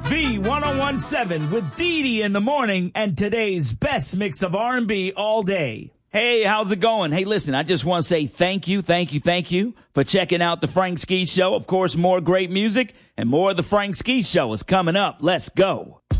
V1017 with Dee Dee in the morning and today's best mix of R&B all day. Hey, how's it going? Hey, listen, I just want to say thank you for checking out the Frank Ski Show. Of course, more great music and more of the Frank Ski Show is coming up. Let's go.